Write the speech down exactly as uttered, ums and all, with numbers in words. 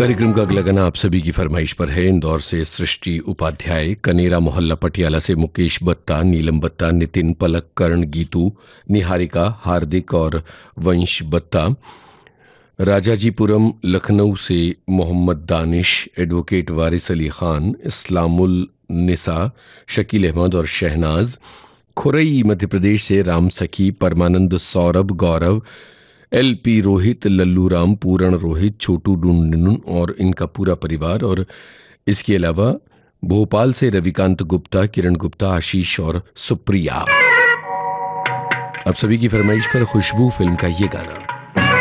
कार्यक्रम का अगला गाना आप सभी की फरमाइश पर है। इंदौर से सृष्टि उपाध्याय, कनेरा मोहल्ला पटियाला से मुकेश बत्ता, नीलम बत्ता, नितिन, पलक, कर्ण, गीतू, निहारिका, हार्दिक और वंश बत्ता, राजाजीपुरम लखनऊ से मोहम्मद दानिश, एडवोकेट वारिस अली खान, इस्लामुल निसा, शकील अहमद और शहनाज, खुरई मध्य प्रदेश से राम सखी, परमानंद, सौरभ, गौरव, एल पी रोहित, लल्लू राम, पूरण रोहित, छोटू डुंडन और इनका पूरा परिवार। और इसके अलावा भोपाल से रविकांत गुप्ता, किरण गुप्ता, आशीष और सुप्रिया। अब सभी की फरमाइश पर खुशबू फिल्म का ये गाना।